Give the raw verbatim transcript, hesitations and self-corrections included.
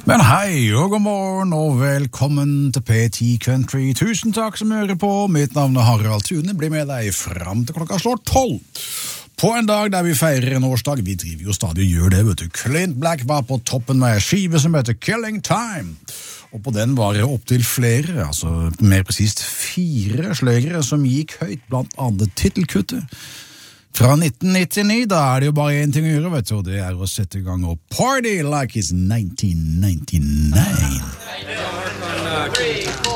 Men hei og god morgen og velkommen til P ti Country. Tusen takk som hører på. Mitt navn er Harald Tune. Blir med deg frem til klokka slår tolv. På en dag der vi feirer en årsdag. Vi driver jo stadig og gjør det, vet du. Clint Black var på toppen med en skive som heter Killing Time. Og på den var det opp til flere, altså mer presist fire sløgere som gikk høyt, blant annet titelkuttet. Fra nitten nittini, da er det jo bare en ting å gjøre, vet du, og det er å sette i gang og party like it's nineteen ninety-nine.